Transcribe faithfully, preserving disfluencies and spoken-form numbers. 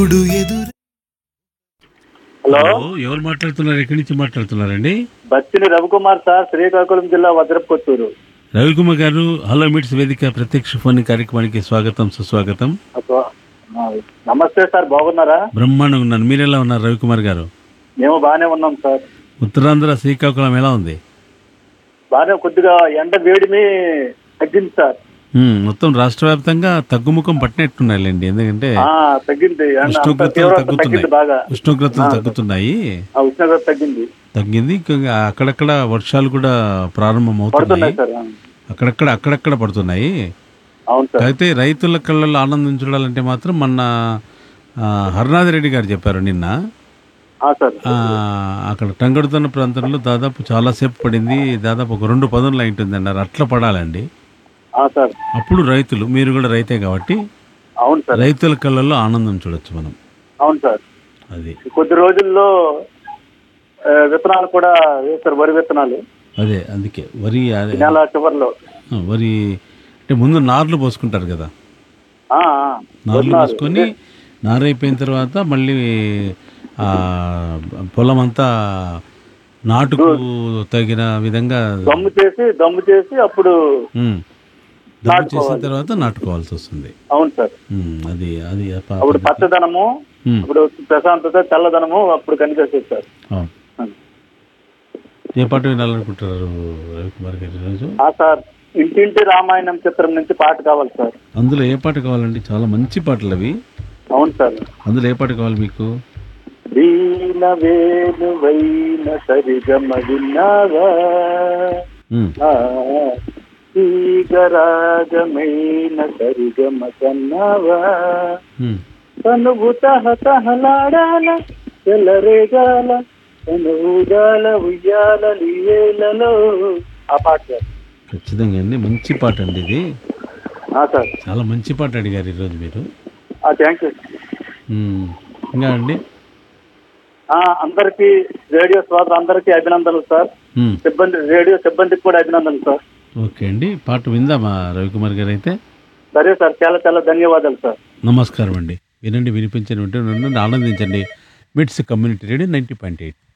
Hello, ఎవరు మాట్లాడుతున్నారు? ఎక్కడి నుంచి మాట్లాడుతున్నారండి? బత్తిని రవికుమార్ సార్, శ్రీకాకుళం జిల్లా వజ్రపుకొత్తూరు. రవికుమార్ గారు, హలో మిట్స్ వేదిక ప్రత్యక్ష ఫోన్ కార్యక్రమానికి స్వాగతం, సుస్వాగతం. అబ్బా, ఆ, నమస్తే సార్, బాగున్నారా? బ్రహ్మాండంగా ఉన్నాను. మీరు ఎలా ఉన్నారు రవికుమార్ గారు? మేము బాగానే ఉన్నాం సార్. ఉత్తరాంధ్ర శ్రీకాకుళం ఎలా ఉంది? బాగానే, కొద్దిగా ఎండ వేడిమి తగ్గింది సార్. ఉమ్, మొత్తం రాష్ట్ర వ్యాప్తంగా తగ్గుముఖం పట్టినట్టున్నాయిలేండి. ఎందుకంటే ఆ తగ్గింది, ఎండ అంత ఉష్ణోగ్రతలు తీవ్రత తగ్గుతున్నాయి. తగ్గింది బాగా. ఉష్ణోగ్రతలు ఆ, తగ్గుతున్నాయి. ఆ, ఉష్ణోగ్రత తగ్గింది, తగ్గింది. ఇంకా అక్కడక్కడ వర్షాలు కూడా ప్రారంభం అవుతున్నాయి. పడుతున్నాయి సార్. ఆ, అక్కడక్కడ అక్కడక్కడ పడుతున్నాయి. అవును సార్. అయితే రైతుల కళ్ళల్లో ఆనందం చూడాలంటే మాత్రం మొన్న ఆ, హరినాథ్ రెడ్డి గారు చెప్పారు నిన్న. ఆ సార్. ఆ, అక్కడ టంగడుతున్న ప్రాంతంలో దాదాపు చాలాసేపు పడింది. దాదాపు ఒక రెండు పదులు అయింటుంది అన్నారు. అట్లా పడాలండి. ఆ సార్. అప్పుడు రైతులు, మీరు కూడా రైతే కాబట్టి అవును సార్. రైతుల కళ్ళల్లో ఆనందం చూడొచ్చు మనం. అవును సార్. అది కొద్ది రోజుల్లో ఆ, విత్తనాలు కూడా వేస్తారు, వరి విత్తనాలు అదే అందుకే వరి అదే, ఈ నెల చివరిలో. ఆ, వరి అంటే ముందు నార్లు పోసుకుంటారు కదా. ఆ, ఆ, నార్లు విత్తనాలు. పోసుకొని నారైపోయిన తర్వాత మళ్ళీ ఆ, పొలం అంతా నాటుకు తగిన విధంగా దమ్ము చేసి దమ్ము చేసి అప్పుడు ఉమ్, దమ్ము చేసిన నాటుకోవాలి. తర్వాత నాటుకోవాల్సి వస్తుంది. అవును సార్. ఉమ్, అది అది ఆ ప- అప్పుడు పద్ధతి. పచ్చదనము, ఉమ్, అప్పుడు ప్రశాంతత, చల్లదనము అప్పుడు కనిపిస్తుంది సార్. అవును. ఏ పాట వినాలనుకుంటున్నారు రవికుమార్ గారు ఈరోజు? ఆ సార్, ఇంటింటి రామాయణం చిత్రం నుంచి పాట కావాలి సార్. అందులో ఏ పాట కావాలండి? చాలా మంచి పాటలు అవి. అవును సార్. అందులో ఏ పాట కావాలి మీకు? వీణ వేణువైన సరిగమ విన్నావా, ఉమ్, ఆ, తీగరాగమైన సరిగమ కన్నావా, ఉమ్. తనువు తహ తహలాడాల చెలరేగాల తనువుగాల ఉయ్యాల లీలలో. ఆ పాట సార్. ఖచ్చితంగా అండి, మంచి పాట అండి ఇది. ఆ సార్. చాలా మంచి పాట అడిగారు ఈరోజు మీరు. Thank you. ఉమ్, ఇంకా అండి? అందరికి, రేడియో శ్రోతలు అందరికీ అభినందనలు సార్. ఉమ్, సిబ్బంది, రేడియో సిబ్బందికి కూడా అభినందనలు సార్. ఓకే అండి, పాట విందామా రవికుమార్ గారు? అయితే సరే సార్, చాలా చాలా ధన్యవాదాలు సార్. నమస్కారం అండి. వినండి, వినిపించండి, ఉంటే నన్ను ఆనందించండి. మిట్స్ community radio ninety point eight.